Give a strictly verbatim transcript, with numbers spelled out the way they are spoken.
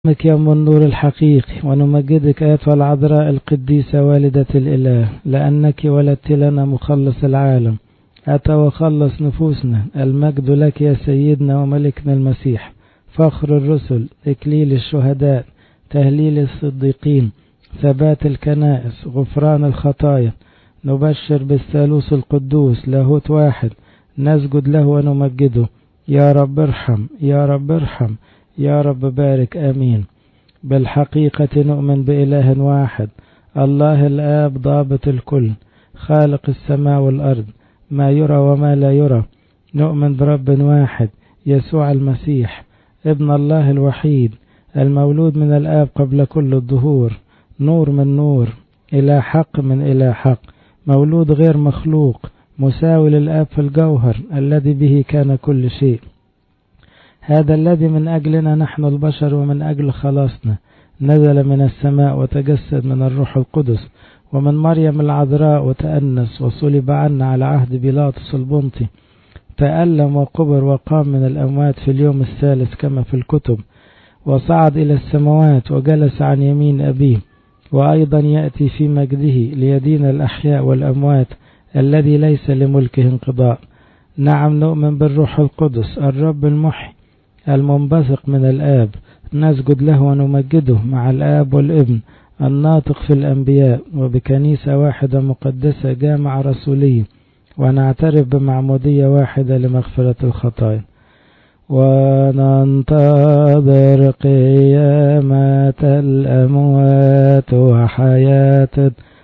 نسبحك يا أم النور الحقيقي ونمجدك أيتها العذراء القديسة والدة الإله، لأنك ولدت لنا مخلص العالم، أتى وخلص نفوسنا. المجد لك يا سيدنا وملكنا المسيح، فخر الرسل، إكليل الشهداء، تهليل الصديقين، ثبات الكنائس، غفران الخطايا. نبشر بالثالوث القدوس، لاهوت واحد، نسجد له ونمجده. يا رب ارحم، يا رب ارحم، يا رب بارك، آمين. بالحقيقة نؤمن بإله واحد، الله الآب ضابط الكل، خالق السماء والأرض، ما يرى وما لا يرى. نؤمن برب واحد، يسوع المسيح ابن الله الوحيد، المولود من الآب قبل كل الظهور، نور من نور، إلى حق من إلى حق، مولود غير مخلوق، مساوي للآب في الجوهر، الذي به كان كل شيء. هذا الذي من أجلنا نحن البشر ومن أجل خلاصنا نزل من السماء وتجسد من الروح القدس ومن مريم العذراء وتأنس وصلب عنا على عهد بيلاطس البنطي، تألم وقبر وقام من الأموات في اليوم الثالث كما في الكتب، وصعد إلى السماوات وجلس عن يمين أبيه، وأيضا يأتي في مجده ليدين الأحياء والأموات، الذي ليس لملكه انقضاء. نعم، نؤمن بالروح القدس الرب المحي المنبثق من الآب، نسجد له ونمجده مع الآب والابن الناطق في الأنبياء، وبكنيسة واحدة مقدسة جامعة رسولية، ونعترف بمعمودية واحدة لمغفرة الخطايا، وننتظر قيامة الأموات وحياة